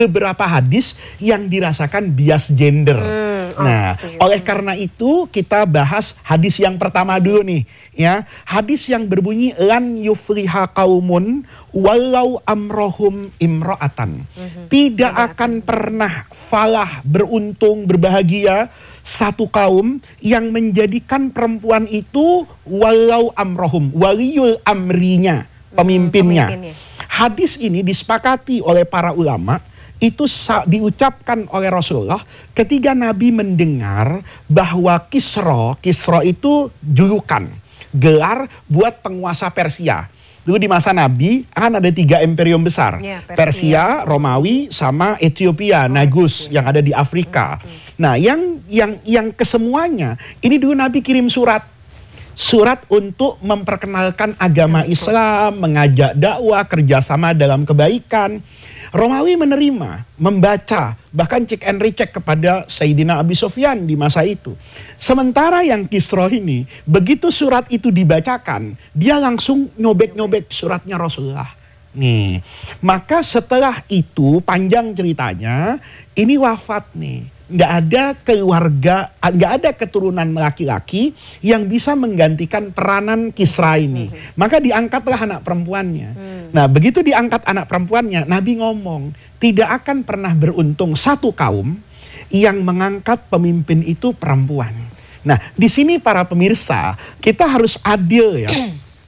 beberapa hadis yang dirasakan bias gender. Nah, oleh karena itu kita bahas hadis yang pertama dulu nih, ya. Hadis yang berbunyi lan yufliha qaumun walau amrohum imro'atan. Tidak akan pernah falah, beruntung, berbahagia satu kaum yang menjadikan perempuan itu walau amrohum, waliyul amrinya, pemimpinnya. Hadis ini disepakati oleh para ulama. Itu diucapkan oleh Rasulullah ketika Nabi mendengar bahwa Kisra itu julukan, gelar buat penguasa Persia. Dulu di masa Nabi kan ada 3 imperium besar, ya, Persia, Romawi, sama Ethiopia, Nagus yang ada di Afrika. Nah, yang kesemuanya ini dulu Nabi kirim surat untuk memperkenalkan agama Islam, mengajak dakwah, kerjasama dalam kebaikan. Romawi menerima, membaca, bahkan cek and recheck kepada Sayyidina Abi Sufyan di masa itu. Sementara yang Kisra ini, begitu surat itu dibacakan, dia langsung nyobek-nyobek suratnya Rasulullah. Nih, maka setelah itu panjang ceritanya, ini wafat nih. Nggak ada keluarga, nggak ada keturunan laki-laki yang bisa menggantikan peranan Kisra ini. Maka diangkatlah anak perempuannya. Nah, begitu diangkat anak perempuannya, Nabi ngomong, tidak akan pernah beruntung satu kaum yang mengangkat pemimpin itu perempuan. Nah, di sini para pemirsa, kita harus adil ya,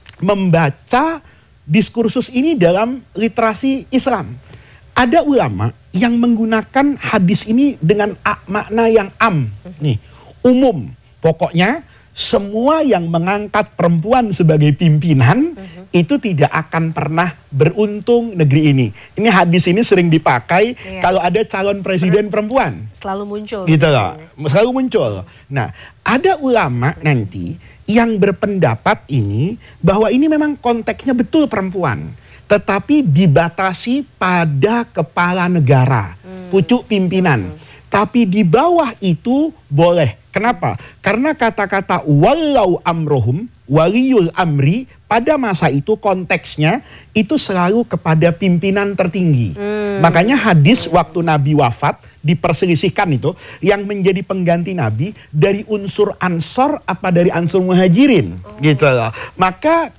membaca diskursus ini dalam literasi Islam. Ada ulama yang menggunakan hadis ini dengan makna yang nih, umum. Pokoknya semua yang mengangkat perempuan sebagai pimpinan itu tidak akan pernah beruntung negeri ini. Ini hadis ini sering dipakai kalau ada calon presiden perempuan. Selalu muncul. Gitu loh, selalu muncul. Nah, ada ulama nanti yang berpendapat ini bahwa ini memang konteksnya betul perempuan, tetapi dibatasi pada kepala negara, pucuk pimpinan. Tapi di bawah itu boleh. Kenapa? Karena kata-kata walau amrohum, waliyul amri, pada masa itu konteksnya itu selalu kepada pimpinan tertinggi. Makanya hadis waktu Nabi wafat diperselisihkan itu, yang menjadi pengganti Nabi dari unsur Ansor apa dari unsur Muhajirin, gitu loh. Maka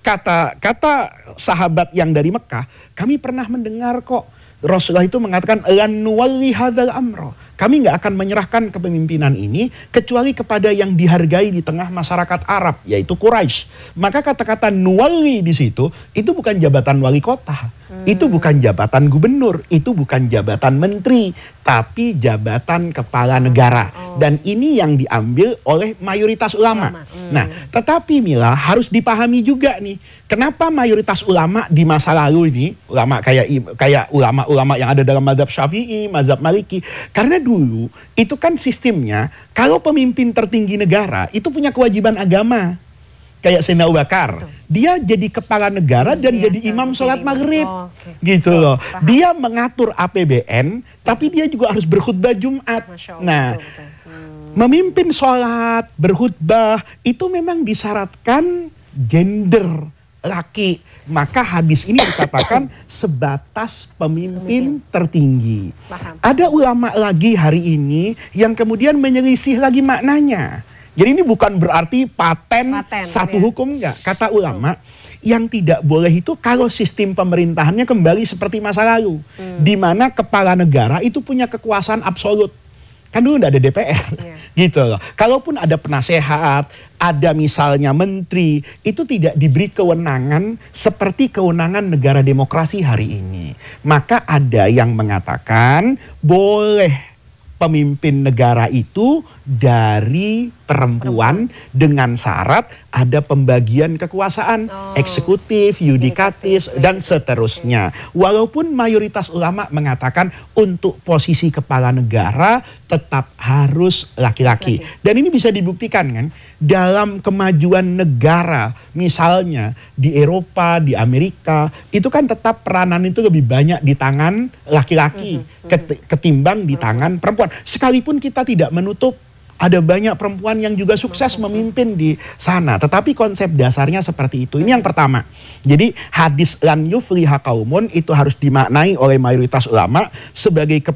kata sahabat yang dari Mekah, kami pernah mendengar kok Rasulullah itu mengatakan lan nuwalli hadzal amra. Kami nggak akan menyerahkan kepemimpinan ini kecuali kepada yang dihargai di tengah masyarakat Arab, yaitu Quraisy. Maka kata-kata nuwalli di situ itu bukan jabatan wali kota, itu bukan jabatan gubernur, itu bukan jabatan menteri, tapi jabatan kepala negara. Dan ini yang diambil oleh mayoritas ulama. Nah, tetapi Mila harus dipahami juga nih, kenapa mayoritas ulama di masa lalu ini, ulama kayak ulama-ulama yang ada dalam mazhab Syafi'i, mazhab Maliki, karena dulu itu kan sistemnya kalau pemimpin tertinggi negara itu punya kewajiban agama. Kayak Sayyidina Abu Bakar, dia jadi kepala negara dan jadi imam sholat maghrib, gitu loh. Dia mengatur APBN, tapi dia juga harus berkhutbah Jumat. Nah, memimpin sholat, berkhutbah itu memang disyaratkan gender laki. Maka hadis ini dikatakan sebatas pemimpin tertinggi. Ada ulama lagi hari ini yang kemudian menyelisih lagi maknanya. Jadi ini bukan berarti paten satu hukum, enggak. Kata ulama, yang tidak boleh itu kalau sistem pemerintahannya kembali seperti masa lalu. Di mana kepala negara itu punya kekuasaan absolut. Kan dulu enggak ada DPR, gitu loh. Kalaupun ada penasehat, ada misalnya menteri, itu tidak diberi kewenangan seperti kewenangan negara demokrasi hari ini. Maka ada yang mengatakan boleh pemimpin negara itu dari perempuan dengan syarat ada pembagian kekuasaan eksekutif, yudikatif, dan seterusnya. Walaupun mayoritas ulama mengatakan untuk posisi kepala negara tetap harus laki-laki. Dan ini bisa dibuktikan kan dalam kemajuan negara, misalnya di Eropa, di Amerika, itu kan tetap peranan itu lebih banyak di tangan laki-laki ketimbang di tangan perempuan. Sekalipun kita tidak menutup Ada banyak perempuan yang juga sukses memimpin di sana. Tetapi konsep dasarnya seperti itu. Ini yang pertama. Jadi hadis lan yufliha qaumun itu harus dimaknai oleh mayoritas ulama sebagai